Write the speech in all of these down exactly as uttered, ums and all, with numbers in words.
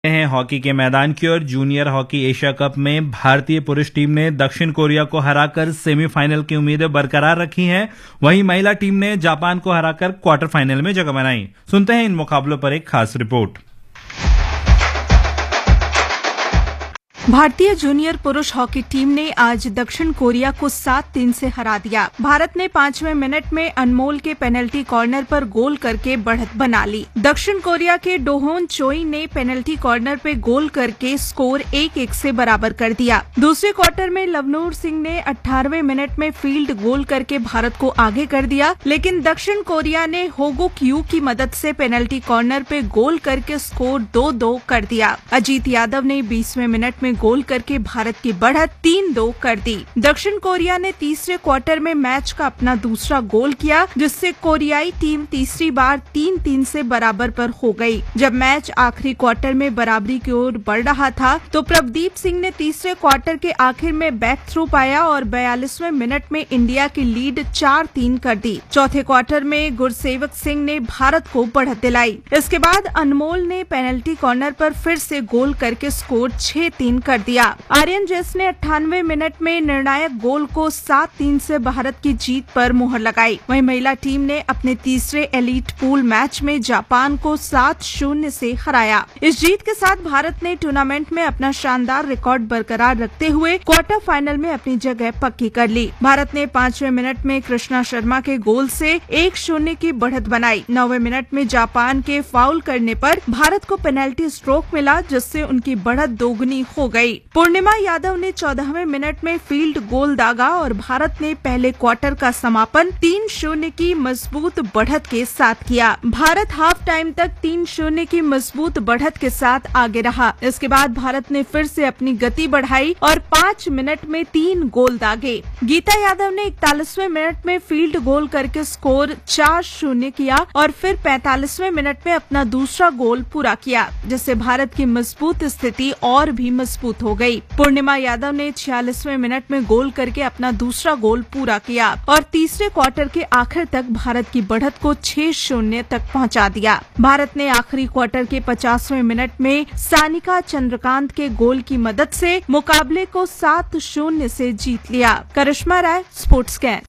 हैं हॉकी के मैदान की ओर। जूनियर हॉकी एशिया कप में भारतीय पुरुष टीम ने दक्षिण कोरिया को हराकर सेमीफाइनल की उम्मीदें बरकरार रखी हैं। वहीं महिला टीम ने जापान को हराकर क्वार्टर फाइनल में जगह बनाई। सुनते हैं इन मुकाबलों पर एक खास रिपोर्ट। भारतीय जूनियर पुरुष हॉकी टीम ने आज दक्षिण कोरिया को सात तीन से हरा दिया। भारत ने पांचवें मिनट में अनमोल के पेनल्टी कॉर्नर पर गोल करके बढ़त बना ली। दक्षिण कोरिया के डोहोन चोई ने पेनल्टी कॉर्नर पे गोल करके स्कोर एक एक से बराबर कर दिया। दूसरे क्वार्टर में लवनूर सिंह ने अठारहवें मिनट में फील्ड गोल करके भारत को आगे कर दिया, लेकिन दक्षिण कोरिया ने होगुक यू की मदद से पेनल्टी कॉर्नर पे गोल करके स्कोर दो दो कर दिया। अजीत यादव ने बीसवें मिनट में गोल करके भारत की बढ़त तीन दो कर दी। दक्षिण कोरिया ने तीसरे क्वार्टर में मैच का अपना दूसरा गोल किया, जिससे कोरियाई टीम तीसरी बार तीन तीन से बराबर पर हो गई। जब मैच आखिरी क्वार्टर में बराबरी की ओर बढ़ रहा था तो प्रभदीप सिंह ने तीसरे क्वार्टर के आखिर में बैक थ्रू पाया और बयालीसवें मिनट में इंडिया की लीड चार तीन कर दी। चौथे क्वार्टर में गुरसेवक सिंह ने भारत को बढ़त दिलाई। इसके बाद अनमोल ने पेनल्टी कॉर्नर पर फिर से गोल करके स्कोर छह तीन कर दिया। आर्यन जेस ने अट्ठानवे मिनट में निर्णायक गोल को सात तीन से भारत की जीत पर मुहर लगाई। वहीं महिला टीम ने अपने तीसरे एलीट पूल मैच में जापान को सात शून्य से हराया। इस जीत के साथ भारत ने टूर्नामेंट में अपना शानदार रिकॉर्ड बरकरार रखते हुए क्वार्टर फाइनल में अपनी जगह पक्की कर ली। भारत ने पांचवें मिनट में कृष्णा शर्मा के गोल से एक शून्य की बढ़त बनाई। नौवें मिनट में जापान के फाउल करने पर भारत को पेनल्टी स्ट्रोक मिला, जिससे उनकी बढ़त दोगुनी हो गई। पूर्णिमा यादव ने चौदहवें मिनट में फील्ड गोल दागा और भारत ने पहले क्वार्टर का समापन तीन शून्य की मजबूत बढ़त के साथ किया। भारत हाफ टाइम तक तीन शून्य की मजबूत बढ़त के साथ आगे रहा। इसके बाद भारत ने फिर से अपनी गति बढ़ाई और पाँच मिनट में तीन गोल दागे। गीता यादव ने इकतालीसवें मिनट में फील्ड गोल करके स्कोर चार शून्य किया और फिर पैंतालीसवें मिनट में अपना दूसरा गोल पूरा किया, जिससे भारत की मजबूत स्थिति और भी मजबूत हो गई। पूर्णिमा यादव ने छियालीसवें मिनट में गोल करके अपना दूसरा गोल पूरा किया और तीसरे क्वार्टर के आखिर तक भारत की बढ़त को छह शून्य तक पहुंचा दिया। भारत ने आखिरी क्वार्टर के पचासवें मिनट में सानिका चंद्रकांत के गोल की मदद से मुकाबले को सात शून्य से जीत लिया। करिश्मा राय, स्पोर्ट्स कैन।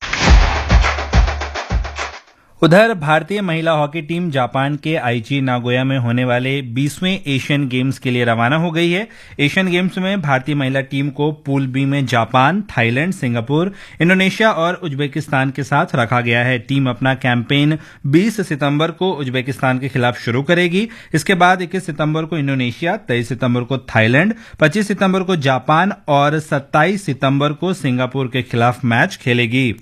उधर भारतीय महिला हॉकी टीम जापान के आईची नागोया में होने वाले बीसवें एशियन गेम्स के लिए रवाना हो गई है। एशियन गेम्स में भारतीय महिला टीम को पूल बी में जापान, थाईलैंड, सिंगापुर, इंडोनेशिया और उज्बेकिस्तान के साथ रखा गया है। टीम अपना कैंपेन बीस सितंबर को उज्बेकिस्तान के खिलाफ शुरू करेगी। इसके बाद इक्कीस सितंबर को इंडोनेशिया, तेईस सितंबर को थाईलैंड, पच्चीस सितंबर को जापान और सत्ताईस सितंबर को सिंगापुर के खिलाफ मैच खेलेगी।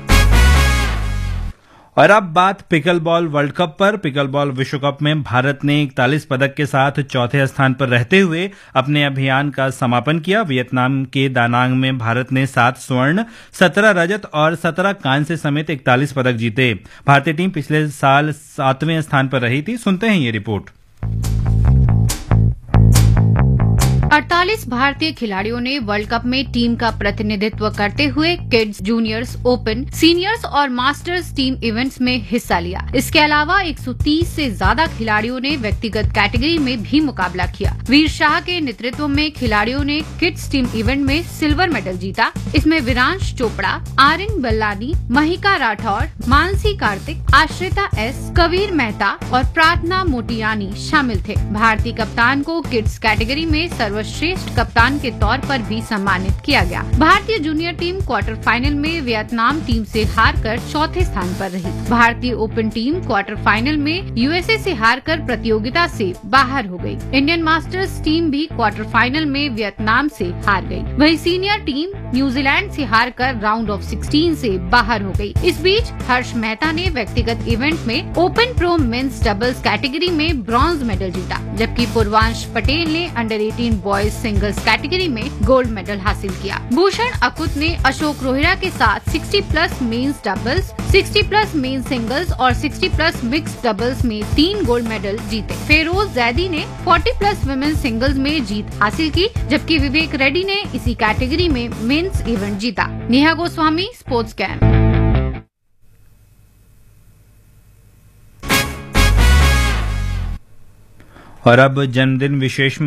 और अब बात पिकल बॉल वर्ल्ड कप पर। पिकल बॉल विश्व कप में भारत ने इकतालीस पदक के साथ चौथे स्थान पर रहते हुए अपने अभियान का समापन किया। वियतनाम के दानांग में भारत ने सात स्वर्ण, सत्रह रजत और सत्रह कांस्य समेत इकतालीस पदक जीते। भारतीय टीम पिछले साल सातवें स्थान पर रही थी। सुनते हैं ये रिपोर्ट। अड़तालीस भारतीय खिलाड़ियों ने वर्ल्ड कप में टीम का प्रतिनिधित्व करते हुए किड्स, जूनियर्स, ओपन, सीनियर्स और मास्टर्स टीम इवेंट्स में हिस्सा लिया। इसके अलावा एक सौ तीस से ज्यादा खिलाड़ियों ने व्यक्तिगत कैटेगरी में भी मुकाबला किया। वीर शाह के नेतृत्व में खिलाड़ियों ने किड्स टीम इवेंट में सिल्वर मेडल जीता। इसमें विरांश चोपड़ा, आर्यन बल्लानी, महिका राठौर, मानसी कार्तिक, आश्रिता एस, कबीर मेहता और प्रार्थना मोटियानी शामिल थे। भारतीय कप्तान को किड्स कैटेगरी में सर्वश्रेष्ठ कप्तान के तौर पर भी सम्मानित किया गया। भारतीय जूनियर टीम क्वार्टर फाइनल में वियतनाम टीम से हारकर चौथे स्थान पर रही। भारतीय ओपन टीम क्वार्टर फाइनल में यूएसए से हारकर प्रतियोगिता से बाहर हो गई। इंडियन मास्टर्स टीम भी क्वार्टर फाइनल में वियतनाम से हार गई। वहीं सीनियर टीम न्यूजीलैंड से हारकर राउंड ऑफ सिक्सटीन से बाहर हो गई। इस बीच हर्ष मेहता ने व्यक्तिगत इवेंट में open pro men's doubles category में ब्रॉन्ज मेडल जीता, जबकि पूर्वांश पटेल ने अंडर अठारह बॉयज सिंगल्स कैटेगरी में गोल्ड मेडल हासिल किया। भूषण अकुत ने अशोक रोहिरा के साथ साठ प्लस मेंस डबल्स, साठ प्लस मेंस सिंगल्स और साठ प्लस मिक्स डबल्स में तीन गोल्ड मेडल जीते। फेरोज जैदी ने चालीस प्लस वुमेन्स सिंगल्स में जीत हासिल की, जबकि विवेक रेड्डी ने इसी कैटेगरी में मेंस इवेंट जीता। Neha Goswami, sports can. और अब जन्मदिन विशेष